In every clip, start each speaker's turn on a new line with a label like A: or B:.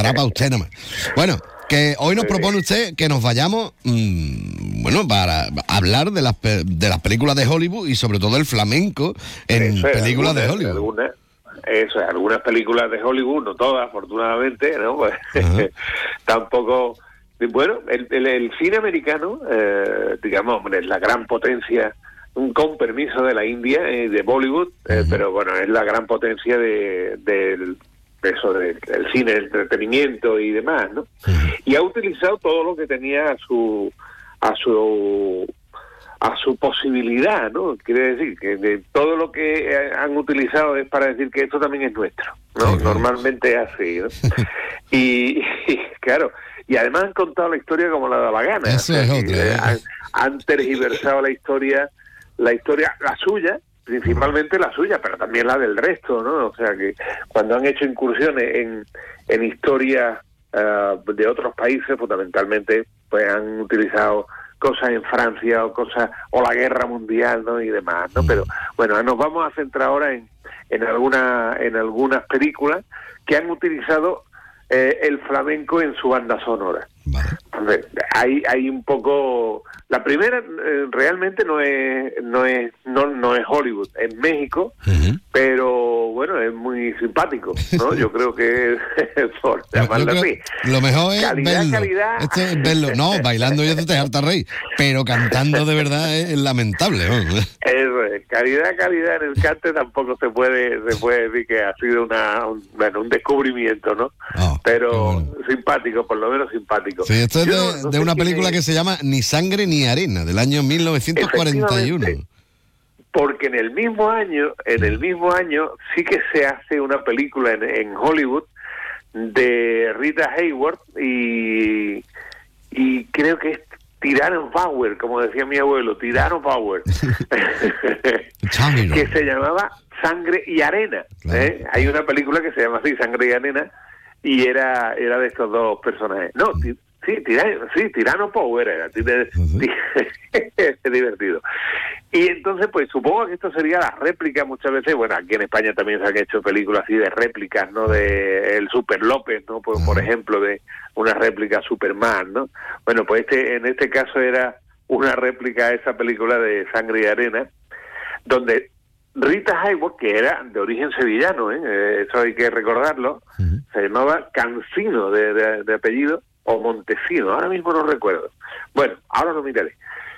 A: será para usted nomás. Bueno, que hoy nos propone usted que nos vayamos, para hablar de las películas de Hollywood y sobre todo el flamenco en películas de Hollywood.
B: Algunas películas de Hollywood, no todas, afortunadamente, ¿no? Pues, tampoco... Bueno, el cine americano, digamos, es la gran potencia, con permiso de la India y de Bollywood, pero bueno, es la gran potencia del cine, el entretenimiento y demás, ¿no? Y ha utilizado todo lo que tenía a su posibilidad, ¿no? Quiere decir que todo lo que han utilizado es para decir que esto también es nuestro, ¿no? Normalmente es así, ¿no? y claro, y además han contado la historia como la da la gana.
A: Eso es otra.
B: Han tergiversado la historia, la suya, principalmente la suya, pero también la del resto, ¿no? O sea que cuando han hecho incursiones en historias de otros países, fundamentalmente, pues han utilizado cosas en Francia o la guerra mundial, ¿no? Y demás, ¿no? Pero bueno, nos vamos a centrar ahora en algunas películas que han utilizado el flamenco en su banda sonora.
A: Vale.
B: Entonces, hay un poco... La primera realmente no es Hollywood, es México, pero bueno, es muy simpático, ¿no? Yo creo que por llamarlo así.
A: Lo mejor es verlo.
B: Calidad.
A: Esto es verlo. No, bailando ya te harta reír, pero cantando de verdad es lamentable, ¿no?
B: Eso es. Calidad en el cante tampoco se puede decir que ha sido un descubrimiento, ¿no? Pero simpático, por lo menos simpático.
A: Sí, esto es de una película que se llama Ni sangre ni arena, del año 1941.
B: Porque en el mismo año sí que se hace una película en Hollywood de Rita Hayworth y creo que es Tirano Power, como decía mi abuelo, Tirano Power, que se llamaba Sangre y Arena.
A: Claro.
B: Hay una película que se llama así, Sangre y Arena, y era de estos dos personajes. No, Tirano Power era. Es divertido. Y entonces, pues supongo que esto sería la réplica muchas veces. Bueno, aquí en España también se han hecho películas así de réplicas, ¿no? De el Super López, ¿no? Por ejemplo, de una réplica Superman, ¿no? Bueno, pues en este caso era una réplica a esa película de Sangre y Arena, donde Rita Hayworth, que era de origen sevillano, eso hay que recordarlo, se llamaba Cancino de apellido, o Montesino, ahora mismo no recuerdo. Bueno, ahora lo miraré.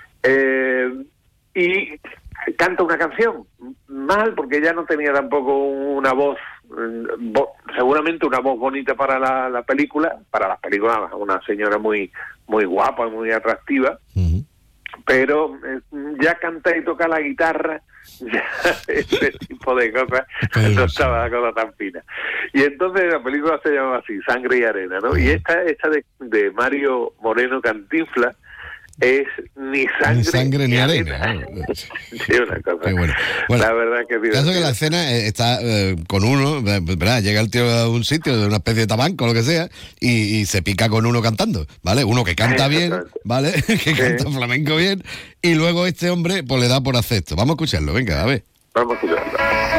B: Y canta una canción, mal, porque ella no tenía tampoco una voz, seguramente una voz bonita para la película, para las películas, una señora muy muy guapa, muy atractiva, pero ya canta y toca la guitarra, ya ese tipo de cosas, no estaba la cosa tan fina. Y entonces la película se llamaba así, Sangre y Arena, ¿no? Y esta de Mario Moreno Cantinflas es ni sangre ni arena. Sí, una cosa.
A: Bueno,
B: la verdad que
A: el caso que la escena está con uno, ¿verdad? Llega el tío a un sitio de una especie de tabanco o lo que sea y se pica con uno cantando, ¿vale? Uno que canta bien, ¿vale? Que canta flamenco bien, y luego este hombre pues le da por hacer esto. Vamos a escucharlo, venga, a ver.
B: Vamos a escucharlo.